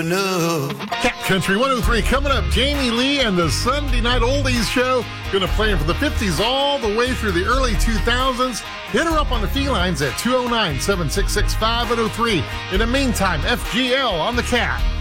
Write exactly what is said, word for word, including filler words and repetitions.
Cat Country one oh three coming up. Jamie Lee and the Sunday Night Oldies Show. Going to play them from the fifties all the way through the early two thousands. Hit her up on the felines at two oh nine, seven six six, five oh three. In the meantime, F G L on the Cat.